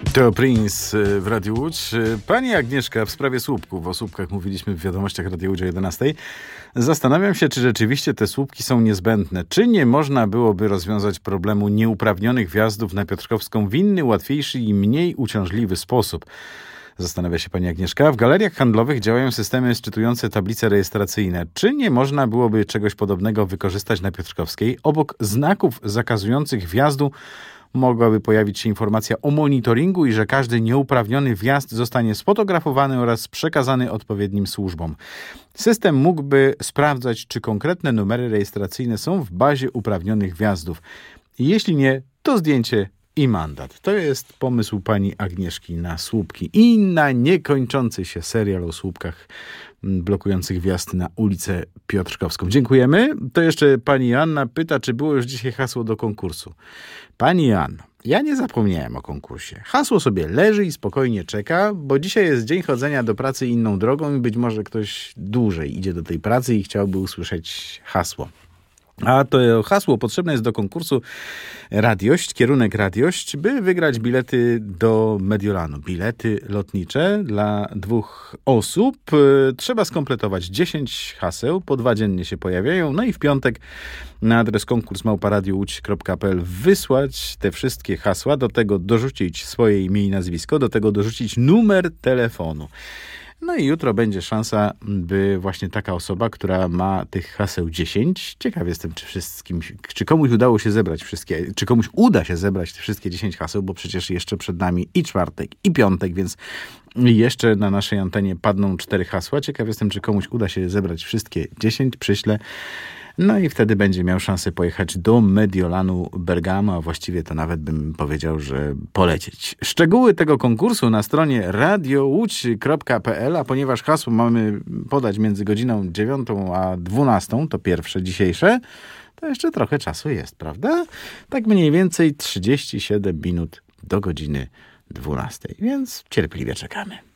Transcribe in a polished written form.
To Prince w Radiu Łódź. Pani Agnieszka, w sprawie słupków, o słupkach mówiliśmy w wiadomościach Radia Łódź o 11. Zastanawiam się, czy rzeczywiście te słupki są niezbędne. Czy nie można byłoby rozwiązać problemu nieuprawnionych wjazdów na Piotrkowską w inny, łatwiejszy i mniej uciążliwy sposób? Zastanawia się pani Agnieszka. W galeriach handlowych działają systemy szczytujące tablice rejestracyjne. Czy nie można byłoby czegoś podobnego wykorzystać na Piotrkowskiej? Obok znaków zakazujących wjazdu mogłaby pojawić się informacja o monitoringu i że każdy nieuprawniony wjazd zostanie sfotografowany oraz przekazany odpowiednim służbom. System mógłby sprawdzać, czy konkretne numery rejestracyjne są w bazie uprawnionych wjazdów. Jeśli nie, to zdjęcie i mandat. To jest pomysł pani Agnieszki na słupki i na niekończący się serial o słupkach blokujących wjazd na ulicę Piotrkowską. Dziękujemy. To jeszcze pani Joanna pyta, czy było już dzisiaj hasło do konkursu. Pani Joanno, ja nie zapomniałem o konkursie. Hasło sobie leży i spokojnie czeka, bo dzisiaj jest dzień chodzenia do pracy inną drogą i być może ktoś dłużej idzie do tej pracy i chciałby usłyszeć hasło. A to hasło potrzebne jest do konkursu Radiość, kierunek Radiość, by wygrać bilety do Mediolanu. Bilety lotnicze dla 2 osób. Trzeba skompletować 10 haseł, po 2 dziennie się pojawiają. No i w piątek na adres konkurs@radiowodź.pl wysłać te wszystkie hasła, do tego dorzucić swoje imię i nazwisko, do tego dorzucić numer telefonu. No i jutro będzie szansa, by właśnie taka osoba, która ma tych haseł 10, ciekaw jestem, czy komuś udało się zebrać czy komuś uda się zebrać te wszystkie 10 haseł, bo przecież jeszcze przed nami i czwartek, i piątek, więc jeszcze na naszej antenie padną 4 hasła. Ciekaw jestem, czy komuś uda się zebrać wszystkie 10, przyślę. No i wtedy będzie miał szansę pojechać do Mediolanu Bergamo, a właściwie to nawet bym powiedział, że polecieć. Szczegóły tego konkursu na stronie radiołódź.pl, a ponieważ hasło mamy podać między godziną 9 a 12, to pierwsze dzisiejsze, to jeszcze trochę czasu jest, prawda? Tak mniej więcej 37 minut do godziny 12, więc cierpliwie czekamy.